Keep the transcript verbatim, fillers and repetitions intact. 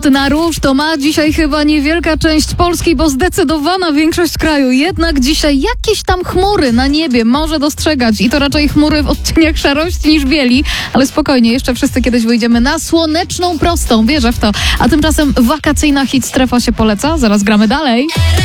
Rzut na róż to ma dzisiaj chyba niewielka część Polski, bo zdecydowana większość kraju. Jednak dzisiaj jakieś tam chmury na niebie może dostrzegać i to raczej chmury w odcieniach szarości niż bieli, ale spokojnie, jeszcze wszyscy kiedyś wyjdziemy na słoneczną prostą, wierzę w to. A tymczasem wakacyjna hit strefa się poleca, zaraz gramy dalej.